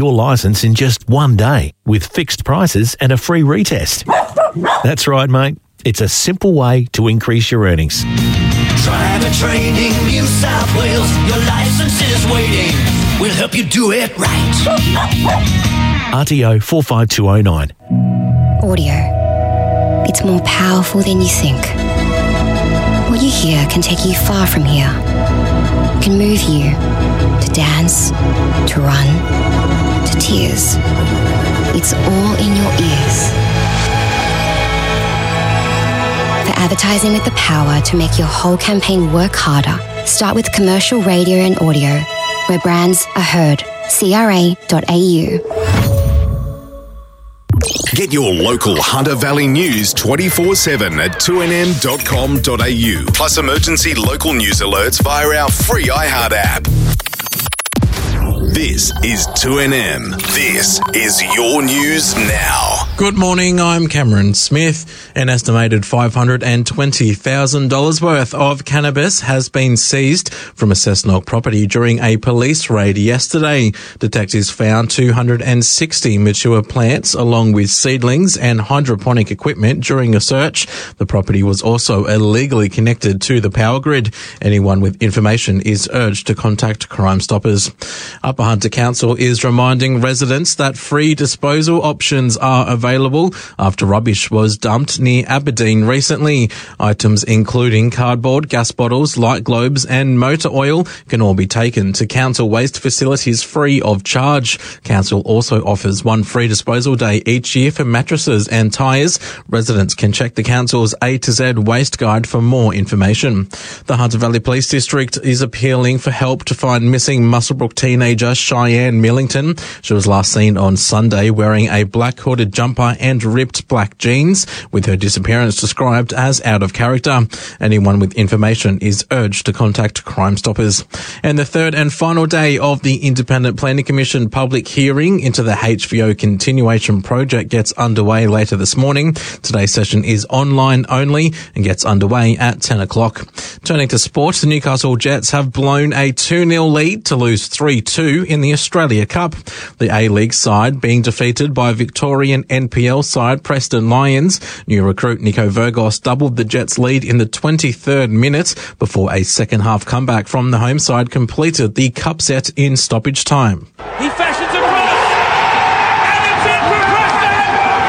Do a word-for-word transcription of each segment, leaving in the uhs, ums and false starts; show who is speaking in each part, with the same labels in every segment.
Speaker 1: your licence in just one day with fixed prices and a free retest. That's right, mate. It's a simple way to increase your earnings.
Speaker 2: Driver training, New South Wales. Your licence is waiting. We'll help you do it right.
Speaker 1: R T O four five two oh nine.
Speaker 3: Audio. It's more powerful than you think. What you hear can take you far from here. It can move you to dance, to run, to tears. It's all in your ears. For advertising with the power to make your whole campaign work harder, start with commercial radio and audio, where brands are heard. C R A dot A U.
Speaker 4: Get your local Hunter Valley news twenty-four seven at two N M dot com dot A U. Plus emergency local news alerts via our free iHeart app. This is two N M. This is your news now.
Speaker 5: Good morning, I'm Cameron Smith. An estimated five hundred twenty thousand dollars worth of cannabis has been seized from a Cessnock property during a police raid yesterday. Detectives found two hundred sixty mature plants along with seedlings and hydroponic equipment during a search. The property was also illegally connected to the power grid. Anyone with information is urged to contact Crime Stoppers. Upper Hunter Council is reminding residents that free disposal options are available after rubbish was dumped near Aberdeen recently. Items including cardboard, gas bottles, light globes and motor oil can all be taken to council waste facilities free of charge. Council also offers one free disposal day each year for mattresses and tyres. Residents can check the council's A to Z waste guide for more information. The Hunter Valley Police District is appealing for help to find missing Muswellbrook teenager Cheyenne Millington. She was last seen on Sunday wearing a black hooded jumper and ripped black jeans, with her disappearance described as out of character. Anyone with information is urged to contact Crime Stoppers. And the third and final day of the Independent Planning Commission public hearing into the H V O continuation project gets underway later this morning. Today's session is online only and gets underway at ten o'clock. Turning to sport, the Newcastle Jets have blown a two nil lead to lose three two in the Australia Cup. The A-League side being defeated by Victorian N P L side Preston Lions. New recruit Nico Vergos doubled the Jets' lead in the twenty-third minute before a second-half comeback from the home side completed the cup set in stoppage time.
Speaker 6: He fashions a cross, and it's in for Preston!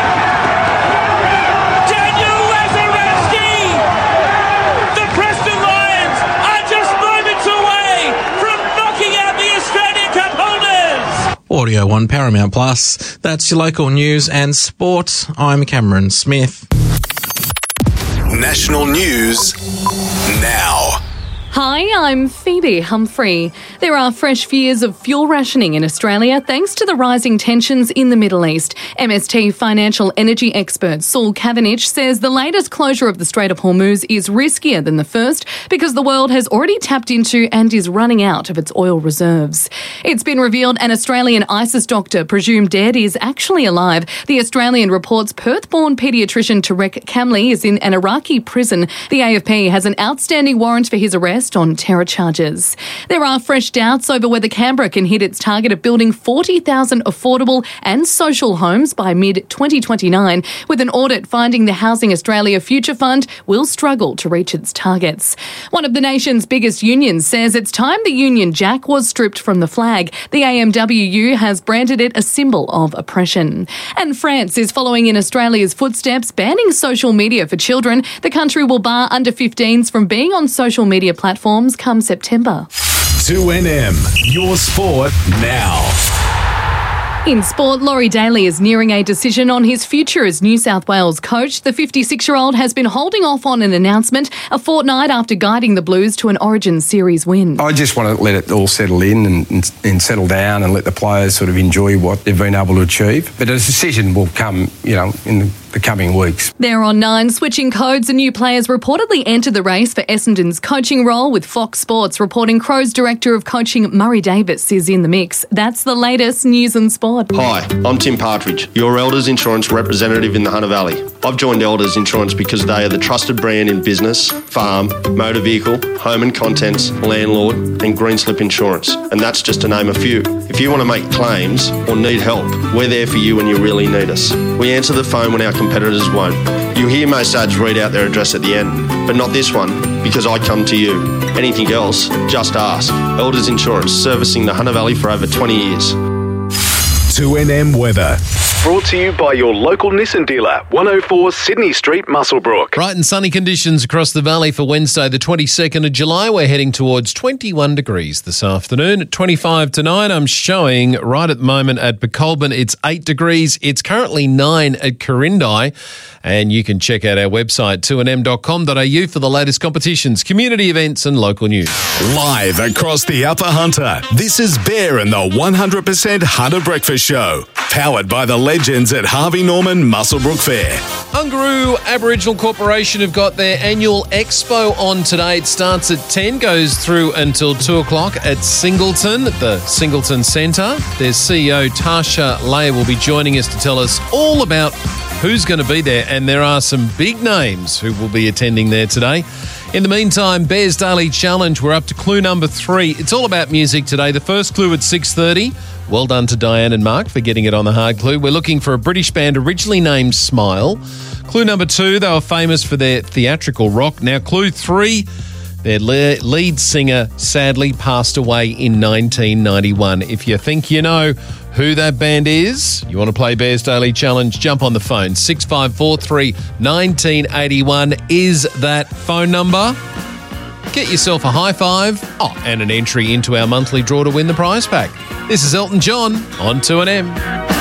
Speaker 6: Daniel Lazarevsky! The Preston Lions are just moments away from knocking out the Australian Cup holders!
Speaker 5: Audio on Paramount Plus. That's your local news and sport. I'm Cameron Smith.
Speaker 4: National news now.
Speaker 7: Hi, I'm Phoebe Humphrey. There are fresh fears of fuel rationing in Australia thanks to the rising tensions in the Middle East. M S T financial energy expert Saul Cavendish says the latest closure of the Strait of Hormuz is riskier than the first because the world has already tapped into and is running out of its oil reserves. It's been revealed an Australian ISIS doctor presumed dead is actually alive. The Australian reports Perth-born paediatrician Tarek Kamli is in an Iraqi prison. The A F P has an outstanding warrant for his arrest on terror charges. There are fresh doubts over whether Canberra can hit its target of building forty thousand affordable and social homes by mid twenty twenty-nine, with an audit finding the Housing Australia Future Fund will struggle to reach its targets. One of the nation's biggest unions says it's time the Union Jack was stripped from the flag. The A M W U has branded it a symbol of oppression. And France is following in Australia's footsteps, banning social media for children. The country will bar under fifteens from being on social media platforms platforms come September.
Speaker 4: two N M, your sport now.
Speaker 7: In sport, Laurie Daly is nearing a decision on his future as New South Wales coach. The fifty-six-year-old has been holding off on an announcement a fortnight after guiding the Blues to an Origin Series win.
Speaker 8: I just want to let it all settle in and, and, and settle down and let the players sort of enjoy what they've been able to achieve. But a decision will come, you know, in the the coming weeks.
Speaker 7: They're on nine, switching codes and new players reportedly entered the race for Essendon's coaching role, with Fox Sports reporting Crows Director of Coaching Murray Davis is in the mix. That's the latest news and sport.
Speaker 9: Hi, I'm Tim Partridge, your Elders Insurance representative in the Hunter Valley. I've joined Elders Insurance because they are the trusted brand in business, farm, motor vehicle, home and contents, landlord and green slip insurance. And that's just to name a few. If you want to make claims or need help, we're there for you when you really need us. We answer the phone when our competitors won't. You hear most ads read out their address at the end, but not this one, because I come to you. Anything else, just ask. Elders Insurance, servicing the Hunter Valley for over twenty years.
Speaker 4: two N M weather. Brought to you by your local Nissan dealer, one oh four Sydney Street, Muswellbrook.
Speaker 10: Bright and sunny conditions across the valley for Wednesday, the twenty-second of July. We're heading towards twenty-one degrees this afternoon. At twenty-five to nine, I'm showing right at the moment at Becolban, it's eight degrees. It's currently nine at Corindi. And you can check out our website, two n m dot com dot a u, for the latest competitions, community events and local news.
Speaker 4: Live across the Upper Hunter, this is Bear and the one hundred percent Hunter Breakfast Show. Powered by the legends at Harvey Norman Muswellbrook Fair.
Speaker 10: Ungaroo Aboriginal Corporation have got their annual expo on today. It starts at ten, goes through until two o'clock at Singleton, at the Singleton Centre. Their C E O, Tasha Leah, will be joining us to tell us all about who's going to be there, and there are some big names who will be attending there today. In the meantime, Bears Daily Challenge, we're up to clue number three. It's all about music today. The first clue at six thirty. Well done to Diane and Mark for getting it on the hard clue. We're looking for a British band originally named Smile. Clue number two, they were famous for their theatrical rock. Now, clue three, their le- lead singer sadly passed away in nineteen ninety-one. If you think you know who that band is, you want to play Bears Daily Challenge, jump on the phone. six five four three, one nine eight one is that phone number. Get yourself a high five, oh, and an entry into our monthly draw to win the prize pack. This is Elton John on two N M.